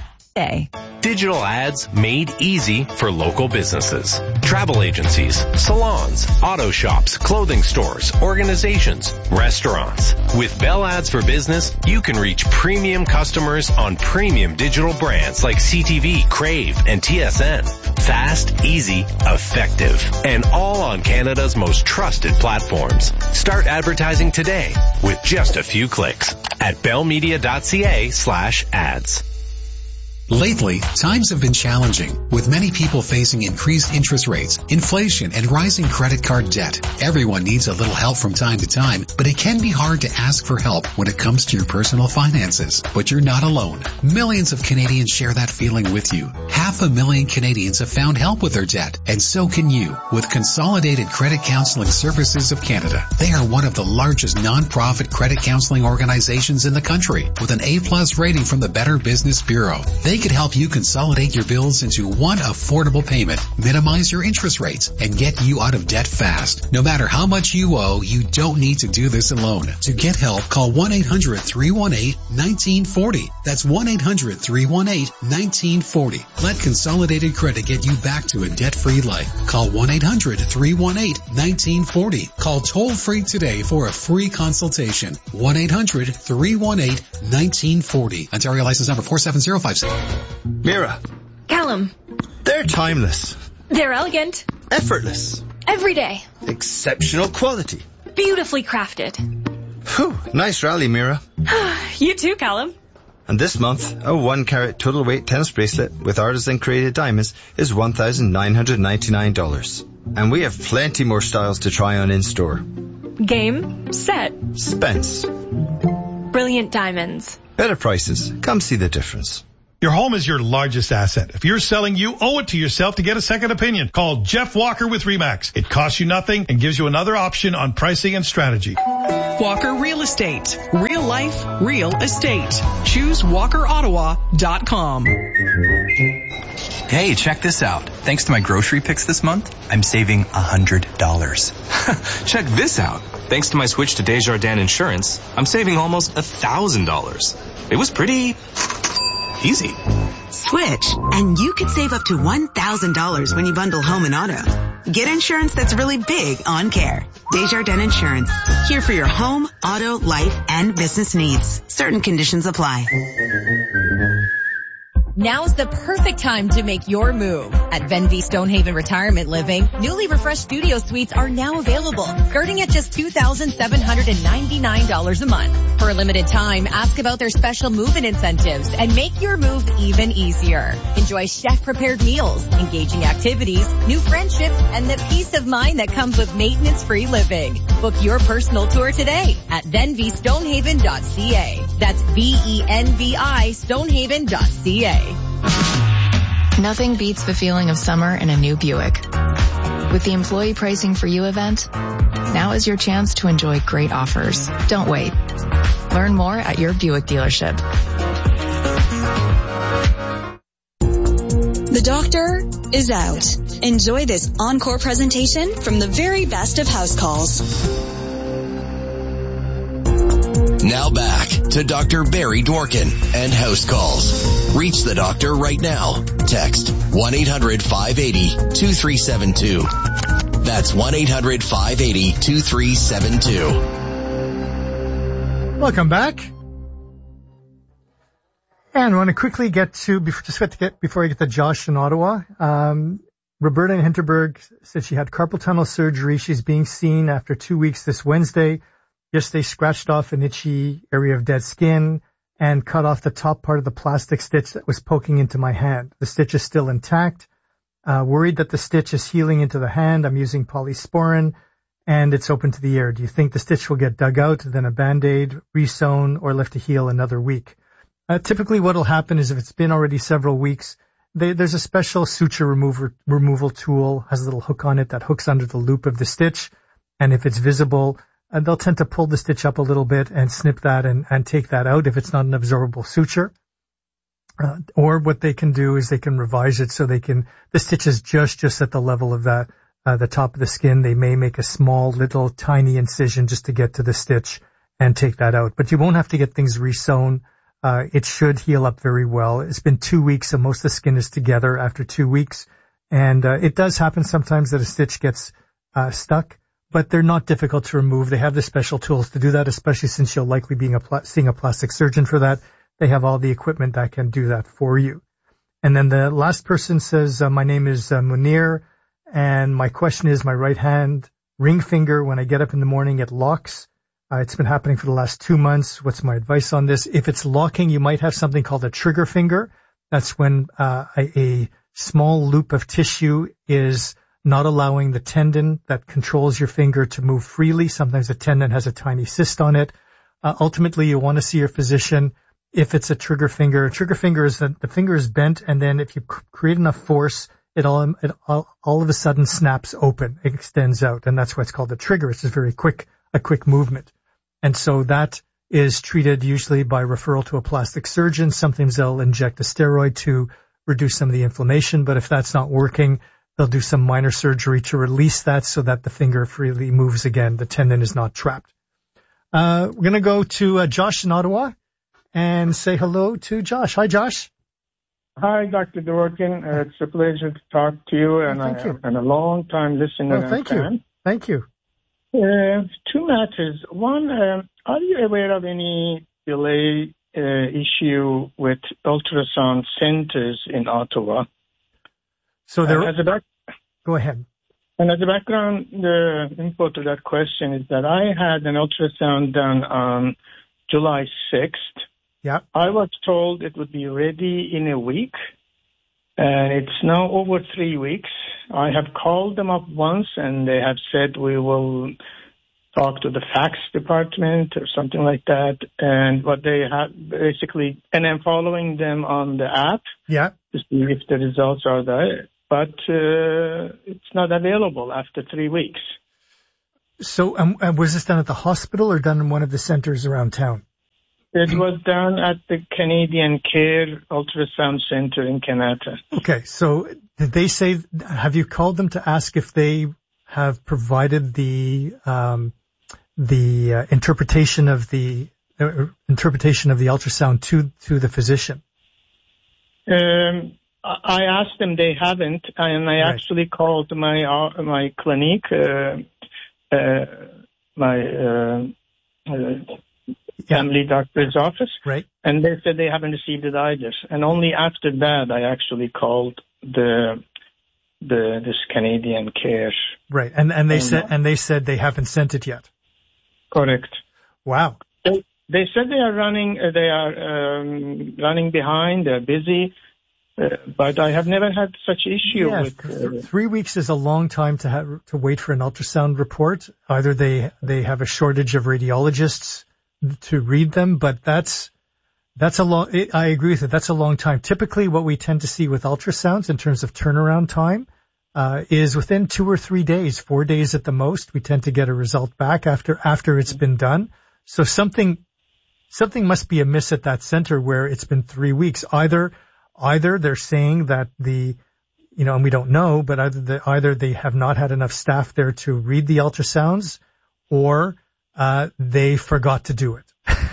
A. Digital ads made easy for local businesses. Travel agencies, salons, auto shops, clothing stores, organizations, restaurants. With Bell Ads for Business, you can reach premium customers on premium digital brands like C T V, Crave, and T S N. Fast, easy, effective, and all on Canada's most trusted platforms. Start advertising today with just a few clicks at bellmedia dot c a slash ads. Lately, times have been challenging, with many people facing increased interest rates, inflation, and rising credit card debt. Everyone needs a little help from time to time, but it can be hard to ask for help when it comes to your personal finances. But you're not alone. Millions of Canadians share that feeling with you. Half a million Canadians have found help with their debt, and so can you with Consolidated Credit Counseling Services of Canada. They are one of the largest non-profit credit counseling organizations in the country, with an A-plus rating from the Better Business Bureau. They could help you consolidate your bills into one affordable payment, minimize your interest rates, and get you out of debt fast. No matter how much you owe, you don't need to do this alone. To get help, call one eight hundred three one eight one nine four zero. That's one eight hundred three one eight one nine four zero. Let Consolidated Credit get you back to a debt-free life. Call one eight hundred three one eight one nine four zero. Call toll-free today for a free consultation. one eight hundred three one eight one nine four zero. Ontario license number four seven zero five six. Mira. Callum. They're timeless. They're elegant. Effortless. Every day. Exceptional quality. Beautifully crafted. Whew, nice rally, Mira. You too, Callum. And this month, a one carat total weight tennis bracelet with artisan created diamonds is one thousand nine hundred ninety-nine dollars. And we have plenty more styles to try on in store. Game, set, Spence. brilliant diamonds. Better prices. Come see the difference. Your home is your largest asset. If you're selling, you owe it to yourself to get a second opinion. Call Jeff Walker with RE/MAX. It costs you nothing and gives you another option on pricing and strategy. Walker Real Estate. Real life, real estate. Choose walker ottawa dot com. Hey, check this out. Thanks to my grocery picks this month, I'm saving one hundred dollars. Check this out. Thanks to my switch to Desjardins Insurance, I'm saving almost one thousand dollars. It was pretty easy. Switch, and you could save up to one thousand dollars when you bundle home and auto. Get insurance that's really big on care. Desjardins Insurance. Here for your home, auto, life, and business needs. Certain conditions apply. Now's the perfect time to make your move. At Venvi Stonehaven Retirement Living, newly refreshed studio suites are now available, starting at just two thousand seven hundred ninety-nine dollars a month. For a limited time, ask about their special move-in incentives and make your move even easier. Enjoy chef-prepared meals, engaging activities, new friendships, and the peace of mind that comes with maintenance-free living. Book your personal tour today at venvi stonehaven dot c a. That's V E N V I stonehaven dot c a. Nothing beats the feeling of summer in a new Buick. With the Employee Pricing for You event, now is your chance to enjoy great offers. Don't wait. Learn more at your Buick dealership. The doctor is out. Enjoy this encore presentation from the very best of house calls. Now back to Doctor Barry Dworkin and House Calls. Reach the doctor right now. Text one eight hundred five eight zero two three seven two. That's one eight hundred five eight zero two three seven two. Welcome back. And I want to quickly get to, before, just to get, before I get to Josh in Ottawa, um, Roberta in Hinterberg said she had carpal tunnel surgery. She's being seen after two weeks this Wednesday. Yes, they scratched off an itchy area of dead skin and cut off the top part of the plastic stitch that was poking into my hand. The stitch is still intact. Uh, worried that the stitch is healing into the hand. I'm using polysporin and it's open to the air. Do you think the stitch will get dug out, then a Band-Aid, re-sewn, or left to heal another week? Uh, typically what will happen is if it's been already several weeks, they, there's a special suture remover, removal tool, has a little hook on it that hooks under the loop of the stitch. And if it's visible, and they'll tend to pull the stitch up a little bit and snip that and, and take that out if it's not an absorbable suture. Uh, or what they can do is they can revise it so they can, the stitch is just, just at the level of that, uh, the top of the skin. They may make a small little tiny incision just to get to the stitch and take that out. But you won't have to get things re-sewn. Uh, it should heal up very well. It's been two weeks, so most of the skin is together after two weeks. And, uh, it does happen sometimes that a stitch gets, uh, stuck. But they're not difficult to remove. They have the special tools to do that, especially since you'll likely be a pla- seeing a plastic surgeon for that. They have all the equipment that can do that for you. And then the last person says, uh, my name is uh, Munir, and my question is my right hand ring finger, when I get up in the morning, it locks. Uh, it's been happening for the last two months. What's my advice on this? If it's locking, you might have something called a trigger finger. That's when uh, a, a small loop of tissue is not allowing the tendon that controls your finger to move freely. Sometimes the tendon has a tiny cyst on it. Uh, ultimately, you want to see your physician if it's a trigger finger. A trigger finger is that the finger is bent, and then if you create enough force, it all, it all, all of a sudden snaps open. It extends out, and that's why it's called a trigger. It's a very quick, a quick movement. And so that is treated usually by referral to a plastic surgeon. Sometimes they'll inject a steroid to reduce some of the inflammation, but if that's not working, they'll do some minor surgery to release that so that the finger freely moves again. The tendon is not trapped. Uh, we're going to go to uh, Josh in Ottawa and say hello to Josh. Hi, Josh. Hi, Doctor Dworkin. Uh, it's a pleasure to talk to you, and, thank I, you. and a long-time listener. Oh, thank and you. fan. Thank you. Uh, two matters. One, uh, are you aware of any delay uh, issue with ultrasound centers in Ottawa? So there. Uh, as a back- Go ahead. And as a background, the info to that question is that I had an ultrasound done on July sixth, Yeah. I was told it would be ready in a week, and it's now over three weeks. I have called them up once, and they have said we will talk to the fax department or something like that. And what they have basically, and I'm following them on the app Yeah. to see if the results are there. But uh, it's not available after three weeks. So um, uh, was this done at the hospital or done in one of the centers around town? It was done at the Canadian Care Ultrasound Center in Kanata. Okay, so did they say, have you called them to ask if they have provided the um, the uh, interpretation of the uh, interpretation of the ultrasound to to the physician? Um, I asked them, they haven't, and I Right. actually called my uh, my clinic, uh, uh, my uh, uh, family doctor's office, Right. and they said they haven't received it either. And only after that, I actually called the the this Canadian Care. Right, and and they And, said uh, and they said they haven't sent it yet. Correct. Wow. They, they said they are running, uh, they are um, running behind. They're busy, uh, but I have never had such issue Yeah, with. th- Uh, three weeks is a long time to have to wait for an ultrasound report. Either they they have a shortage of radiologists to read them, but that's that's a long. I agree with it. That's a long time. Typically, what we tend to see with ultrasounds in terms of turnaround time uh, is within two or three days, four days at the most. We tend to get a result back after after it's been done. So something something must be amiss at that center where it's been three weeks. Either either they're saying that the you know, and we don't know, but either the, either they have not had enough staff there to read the ultrasounds, or uh, they forgot to do it.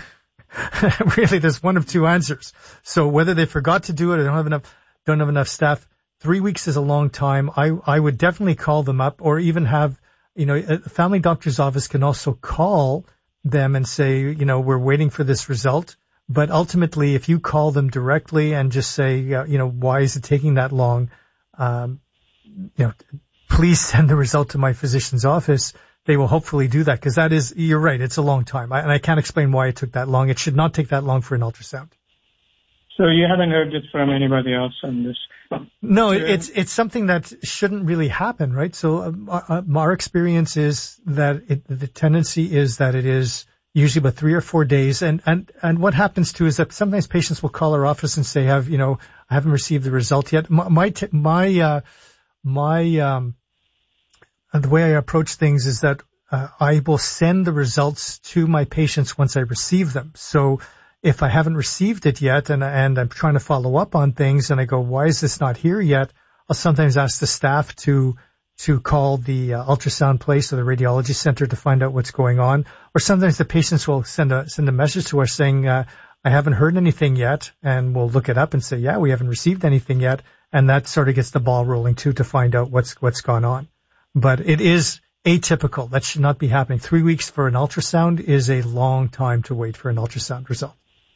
Really, there's one of two answers. So whether they forgot to do it or don't have enough, don't have enough staff, three weeks is a long time. I, I would definitely call them up, or even have, you know, a family doctor's office can also call them and say, you know, we're waiting for this result. But ultimately, if you call them directly and just say, uh, you know, why is it taking that long? Um, you know, please send the result to my physician's office. They will hopefully do that, because that is, you're right, it's a long time. I, and I can't explain why it took that long. It should not take that long for an ultrasound. so you haven't heard it from anybody else on this? No, Yeah. it's it's something that shouldn't really happen, right? So um, our, our experience is that it, the tendency is that it is usually about three or four days. And, and, and what happens too is that sometimes patients will call our office and say, have, you know, I haven't received the result yet. My, my, t- my, uh, my, um, and the way I approach things is that uh, I will send the results to my patients once I receive them. So if I haven't received it yet and, and I'm trying to follow up on things and I go, why is this not here yet? I'll sometimes ask the staff to to call the uh, ultrasound place or the radiology center to find out what's going on. Or sometimes the patients will send a send a message to us saying, uh, I haven't heard anything yet, and we'll look it up and say, yeah, we haven't received anything yet. And that sort of gets the ball rolling too, to find out what's what's gone on. But it is atypical. That should not be happening. Three weeks for an ultrasound is a long time to wait for an ultrasound result.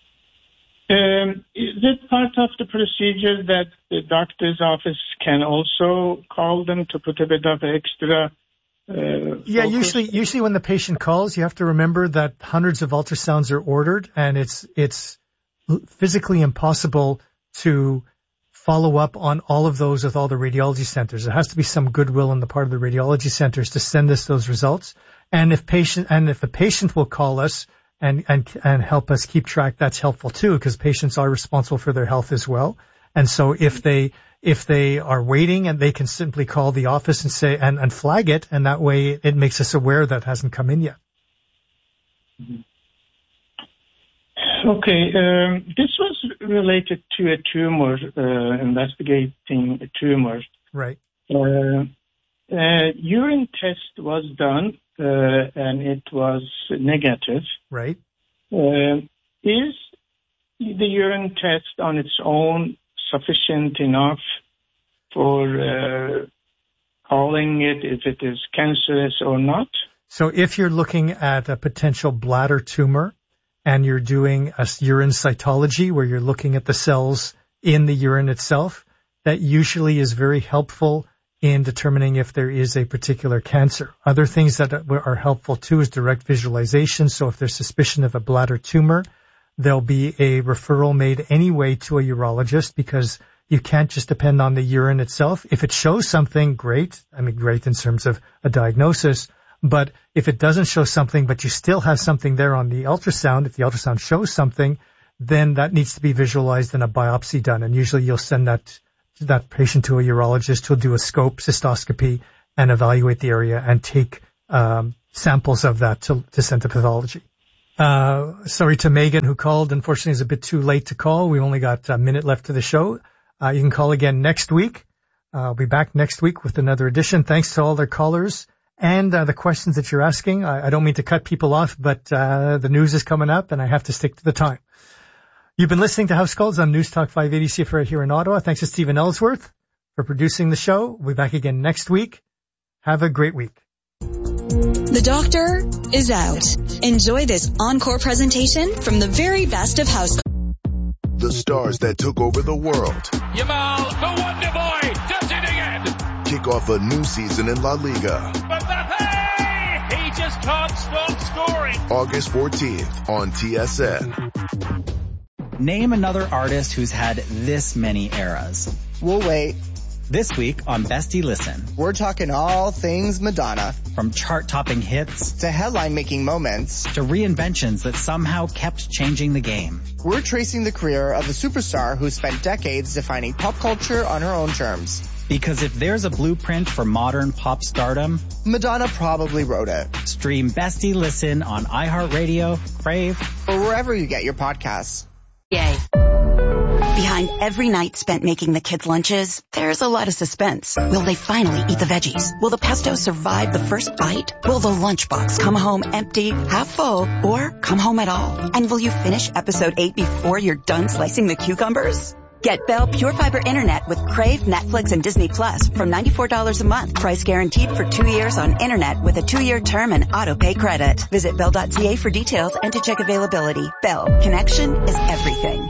Um, is it part of the procedure that the doctor's office can also call them to put a bit of extra? Uh, Yeah, focus? usually, usually when the patient calls, you have to remember that hundreds of ultrasounds are ordered, and it's it's physically impossible to follow up on all of those with all the radiology centers. There has to be some goodwill on the part of the radiology centers to send us those results. And if patient and if the patient will call us and and and help us keep track, that's helpful too, because patients are responsible for their health as well. And so if they if they are waiting, and they can simply call the office and say and, and flag it, and that way it makes us aware that it hasn't come in yet. Okay, um, this was related to a tumor, uh, investigating a tumor. Right. Uh, uh, urine test was done, uh, and it was negative. Right. Uh, is the urine test on its own sufficient enough for uh, calling it if it is cancerous or not? So if you're looking at a potential bladder tumor and you're doing a urine cytology where you're looking at the cells in the urine itself, that usually is very helpful in determining if there is a particular cancer. Other things that are helpful too is direct visualization. So if there's suspicion of a bladder tumor, there'll be a referral made anyway to a urologist because you can't just depend on the urine itself. If it shows something, great. I mean, great in terms of a diagnosis. But if it doesn't show something, but you still have something there on the ultrasound, if the ultrasound shows something, then that needs to be visualized and a biopsy done. And usually you'll send that that patient to a urologist who'll do a scope cystoscopy and evaluate the area and take um, samples of that to, to send to pathology. Uh, sorry to Megan who called. Unfortunately, it's a bit too late to call. We only got a minute left to the show. Uh, you can call again next week. Uh, I'll be back next week with another edition. Thanks to all their callers and uh, the questions that you're asking. I, I don't mean to cut people off, but uh, the news is coming up and I have to stick to the time. You've been listening to House Calls on News Talk five eighty C F R A here in Ottawa. Thanks to Stephen Ellsworth for producing the show. We'll be back again next week. Have a great week. The doctor is out. Enjoy this encore presentation from the very best of House. The stars that took over the world. Yamal, the Wonder Boy, does it again. Kick off a new season in La Liga. Mbappe, he just can't stop scoring. August fourteenth on T S N. Name another artist who's had this many eras. We'll wait. This week on Bestie Listen. We're talking all things Madonna. From chart-topping hits to headline-making moments to reinventions that somehow kept changing the game. We're tracing the career of a superstar who spent decades defining pop culture on her own terms. Because if there's a blueprint for modern pop stardom, Madonna probably wrote it. Stream Bestie Listen on iHeartRadio, Crave, or wherever you get your podcasts. Yay. Behind every night spent making the kids' lunches, there's a lot of suspense. Will they finally eat the veggies? Will the pesto survive the first bite? Will the lunchbox come home empty, half full, or come home at all? And will you finish episode eight before you're done slicing the cucumbers? Get Bell Pure Fiber Internet with Crave, Netflix, and Disney Plus from ninety-four dollars a month. Price guaranteed for two years on Internet with a two-year term and auto-pay credit. Visit bell dot c a for details and to check availability. Bell. Connection is everything.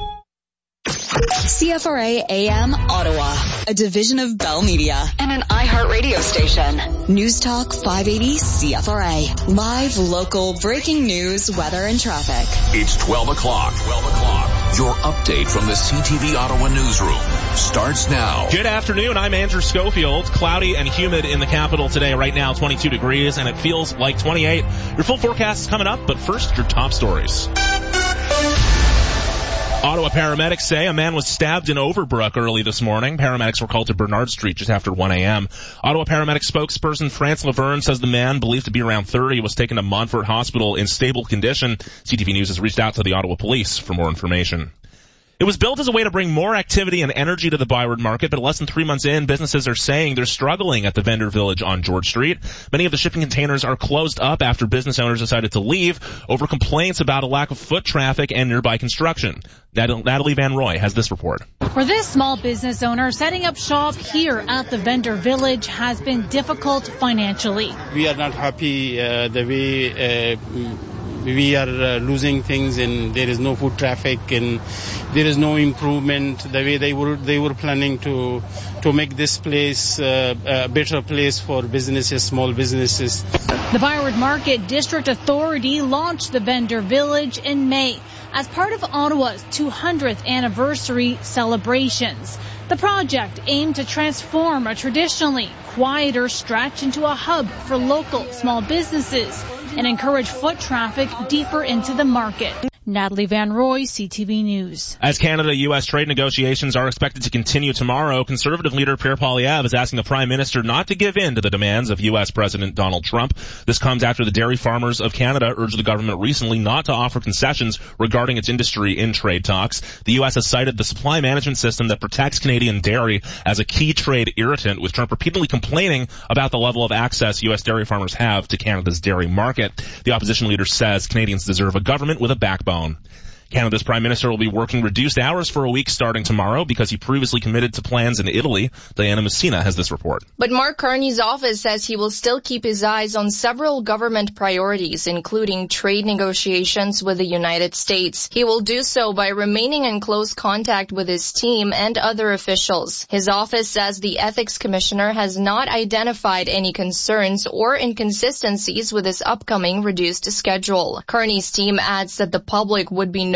C F R A A M Ottawa, a division of Bell Media and an iHeart radio station. News Talk five eighty C F R A. Live, local, breaking news, weather, and traffic. It's twelve o'clock. twelve o'clock. Your update from the C T V Ottawa newsroom starts now. Good afternoon. I'm Andrew Schofield. Cloudy and humid in the capital today. Right now, twenty-two degrees, and it feels like twenty-eight. Your full forecast is coming up, but first, your top stories. Ottawa paramedics say a man was stabbed in Overbrook early this morning. Paramedics were called to Bernard Street just after one a.m. Ottawa paramedic spokesperson France Laverne says the man, believed to be around thirty, was taken to Montfort Hospital in stable condition. C T V News has reached out to the Ottawa Police for more information. It was built as a way to bring more activity and energy to the Byward Market, but less than three months in, businesses are saying they're struggling at the vendor village on George Street. Many of the shipping containers are closed up after business owners decided to leave over complaints about a lack of foot traffic and nearby construction. Natalie Van Roy has this report. For this small business owner, setting up shop here at the vendor village has been difficult financially. We are not happy uh, the way uh, we are uh, losing things, and there is no foot traffic, and there is no improvement the way they were they were planning to to make this place uh, a better place for businesses, small businesses. The Byward Market District Authority launched the vendor village in May as part of Ottawa's two hundredth anniversary celebrations. The project aimed to transform a traditionally quieter stretch into a hub for local small businesses and encourage foot traffic deeper into the market. Natalie Van Roy, C T V News. As Canada-U S trade negotiations are expected to continue tomorrow, Conservative leader Pierre Poilievre is asking the Prime Minister not to give in to the demands of U S President Donald Trump. This comes after the dairy farmers of Canada urged the government recently not to offer concessions regarding its industry in trade talks. The U S has cited the supply management system that protects Canadian dairy as a key trade irritant, with Trump repeatedly complaining about the level of access U S dairy farmers have to Canada's dairy market. The opposition leader says Canadians deserve a government with a backbone. Canada's Prime Minister will be working reduced hours for a week starting tomorrow because he previously committed to plans in Italy. Diana Messina has this report. But Mark Carney's office says he will still keep his eyes on several government priorities, including trade negotiations with the United States. He will do so by remaining in close contact with his team and other officials. His office says the Ethics Commissioner has not identified any concerns or inconsistencies with his upcoming reduced schedule. Carney's team adds that the public would be no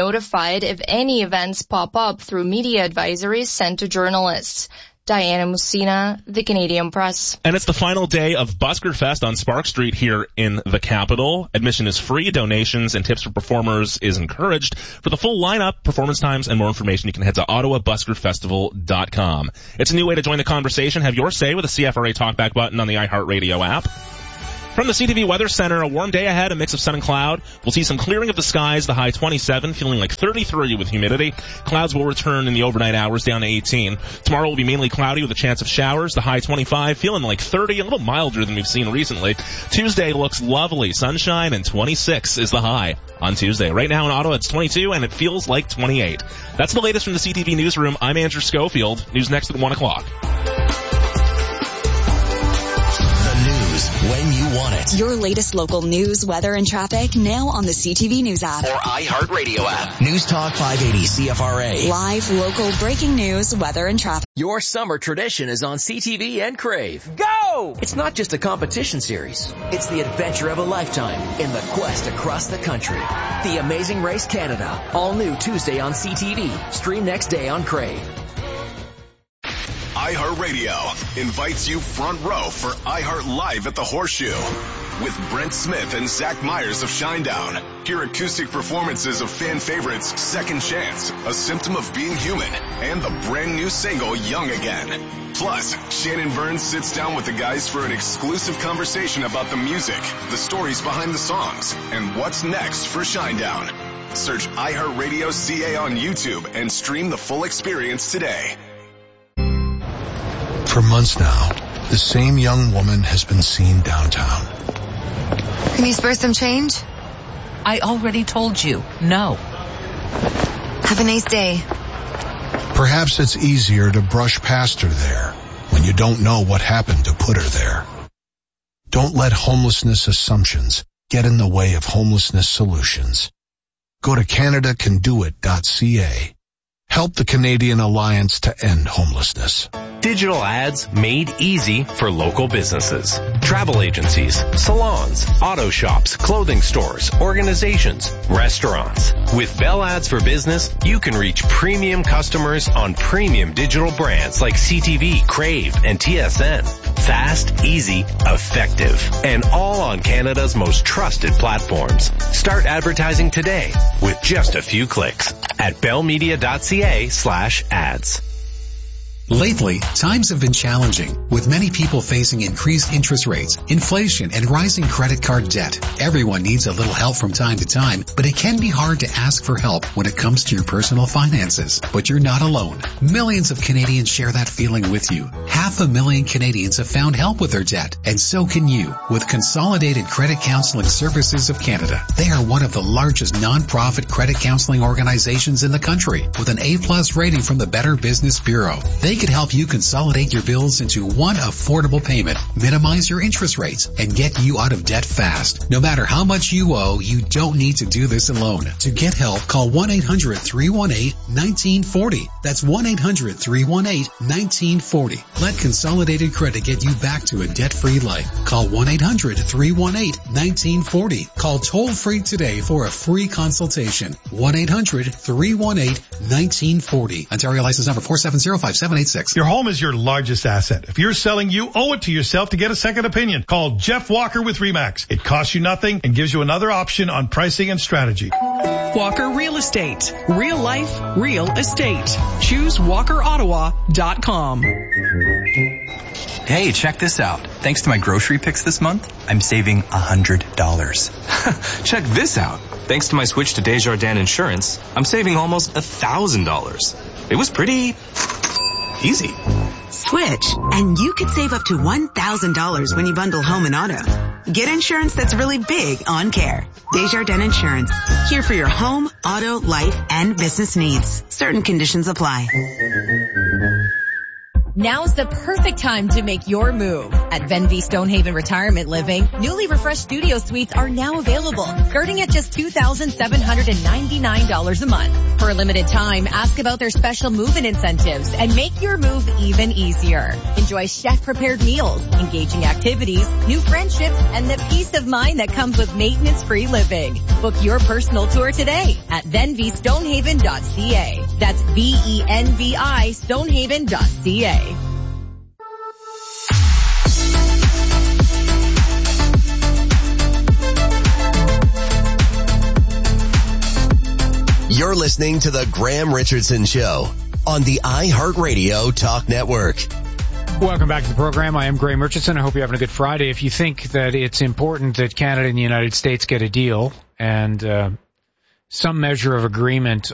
notified if any events pop up through media advisories sent to journalists. Diana Musina, The Canadian Press. And it's the final day of Busker Fest on Spark Street here in the capital. Admission is free, donations and tips for performers is encouraged. For the full lineup, performance times, and more information, you can head to ottawa busker festival dot com. It's a new way to join the conversation. Have your say with the C F R A Talkback button on the iHeartRadio app. From the C T V Weather Center, a warm day ahead, a mix of sun and cloud. We'll see some clearing of the skies, the high twenty-seven, feeling like thirty-three with humidity. Clouds will return in the overnight hours down to eighteen. Tomorrow will be mainly cloudy with a chance of showers, the high twenty-five, feeling like thirty, a little milder than we've seen recently. Tuesday looks lovely, sunshine, and twenty-six is the high on Tuesday. Right now in Ottawa, it's twenty-two, and it feels like twenty-eight. That's the latest from the C T V Newsroom. I'm Andrew Schofield. News next at one o'clock. When you want it. Your latest local news, weather, and traffic now on the C T V News app. Or iHeartRadio app. News Talk five eighty C F R A. Live, local, breaking news, weather, and traffic. Your summer tradition is on C T V and Crave. Go! It's not just a competition series. It's the adventure of a lifetime in the quest across the country. The Amazing Race Canada. All new Tuesday on C T V. Stream next day on Crave. iHeartRadio invites you front row for iHeart Live at the Horseshoe with Brent Smith and Zach Myers of Shinedown. Hear acoustic performances of fan favorites Second Chance, A Symptom of Being Human, and the brand new single Young Again. Plus, Shannon Burns sits down with the guys for an exclusive conversation about the music, the stories behind the songs, and what's next for Shinedown. Search iHeartRadio C A on YouTube and stream the full experience today. For months now, the same young woman has been seen downtown. Can you spare some change? I already told you, no. Have a nice day. Perhaps it's easier to brush past her there when you don't know what happened to put her there. Don't let homelessness assumptions get in the way of homelessness solutions. Go to canada can do it dot c a. Help the Canadian Alliance to End Homelessness. Digital ads made easy for local businesses. Travel agencies, salons, auto shops, clothing stores, organizations, restaurants. With Bell Ads for Business, you can reach premium customers on premium digital brands like C T V, Crave, and T S N. Fast, easy, effective, and all on Canada's most trusted platforms. Start advertising today with just a few clicks at bell media dot c a slash ads. Lately, times have been challenging, with many people facing increased interest rates, inflation, and rising credit card debt. Everyone needs a little help from time to time, but it can be hard to ask for help when it comes to your personal finances. But you're not alone. Millions of Canadians share that feeling with you. Half a million Canadians have found help with their debt, and so can you, with Consolidated Credit Counseling Services of Canada. They are one of the largest non-profit credit counseling organizations in the country, with an A-plus rating from the Better Business Bureau. They could help you consolidate your bills into one affordable payment, minimize your interest rates, and get you out of debt fast. No matter how much you owe, you don't need to do this alone. To get help, call one eight hundred three one eight one nine four zero. That's one eight hundred three one eight one nine four zero. Let Consolidated Credit get you back to a debt-free life. Call one eight hundred three one eight one nine four zero. Call toll-free today for a free consultation. one eight hundred three one eight one nine four zero. Ontario license number four seven zero five seven eight six. Your home is your largest asset. If you're selling, you owe it to yourself to get a second opinion. Call Jeff Walker with RE/MAX. It costs you nothing and gives you another option on pricing and strategy. Walker Real Estate. Real life, real estate. Choose walker ottawa dot com. Hey, check this out. Thanks to my grocery picks this month, I'm saving one hundred dollars. Check this out. Thanks to my switch to Desjardins Insurance, I'm saving almost one thousand dollars. It was pretty easy. Switch, and you could save up to one thousand dollars when you bundle home and auto. Get insurance that's really big on care. Desjardins Insurance. Here for your home, auto, life, and business needs. Certain conditions apply. Now's the perfect time to make your move. At Venvi Stonehaven Retirement Living, newly refreshed studio suites are now available, starting at just two thousand seven hundred ninety-nine dollars a month. For a limited time, ask about their special move-in incentives and make your move even easier. Enjoy chef-prepared meals, engaging activities, new friendships, and the peace of mind that comes with maintenance-free living. Book your personal tour today at venvi stonehaven dot c a. That's V E N V I stonehaven dot c a. You're listening to the Graham Richardson Show on the iHeartRadio Talk Network. Welcome back to the program. I am Graham Richardson. I hope you're having a good Friday. If you think that it's important that Canada and the United States get a deal and uh, some measure of agreement